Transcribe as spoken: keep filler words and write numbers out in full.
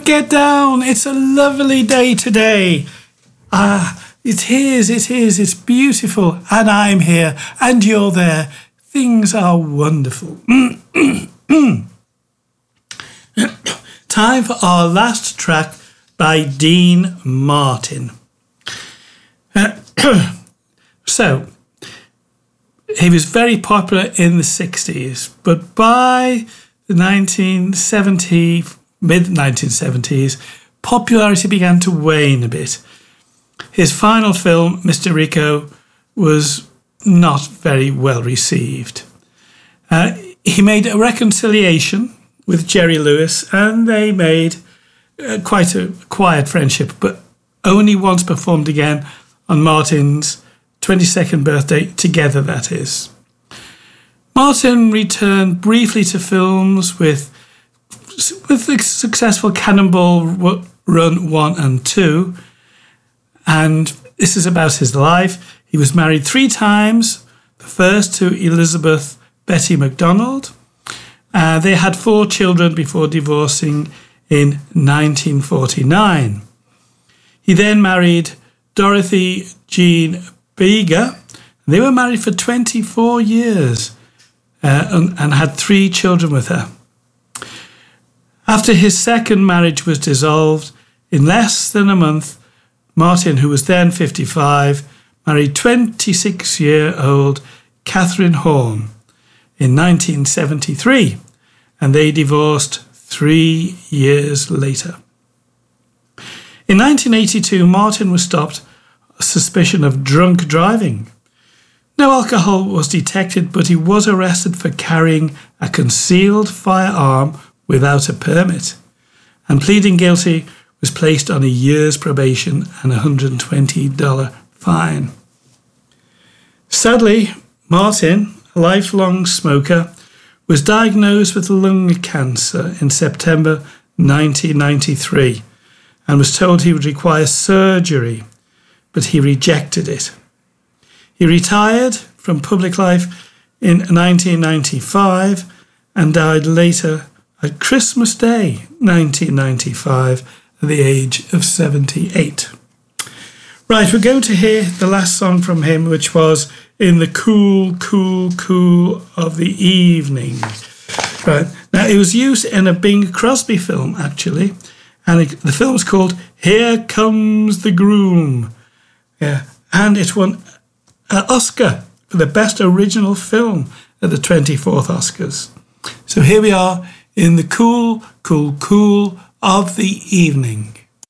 get down. It's a lovely day today. Ah, it is, it is, it's beautiful. And I'm here, and you're there. Things are wonderful. Time for our last track by Dean Martin. Uh, so, he was very popular in the sixties, but by the nineteen seventies, mid nineteen seventies, popularity began to wane a bit. His final film, Mister Rico, was not very well received. Uh, he made A Reconciliation with Jerry Lewis, and they made uh, quite a quiet friendship, but only once performed again on Martin's twenty-second birthday, together that is. Martin returned briefly to films with, with the successful Cannonball Run one and two, and this is about his life. He was married three times, the first to Elizabeth Betty MacDonald. Uh, they had four children before divorcing in nineteen forty-nine. He then married Dorothy Jean Bega. They were married for twenty-four years uh, and, and had three children with her. After his second marriage was dissolved, in less than a month, Martin, who was then fifty-five, married twenty-six-year-old Catherine Horn in nineteen seventy-three, and they divorced three years later. In nineteen eighty-two, Martin was stopped on suspicion of drunk driving. No alcohol was detected, but he was arrested for carrying a concealed firearm without a permit, and pleading guilty was placed on a year's probation and a one hundred twenty dollars fine. Sadly, Martin, a lifelong smoker, was diagnosed with lung cancer in September nineteen ninety-three and was told he would require surgery, but he rejected it. He retired from public life in nineteen ninety-five and died later at Christmas Day nineteen ninety-five at the age of seventy-eight. Right, we're going to hear the last song from him, which was In the Cool, Cool, Cool of the Evening. Right, now it was used in a Bing Crosby film, actually, and it, the film's called Here Comes the Groom. Yeah, and it won an Oscar for the Best Original Film at the twenty-fourth Oscars. So here we are in the cool, cool, cool of the evening.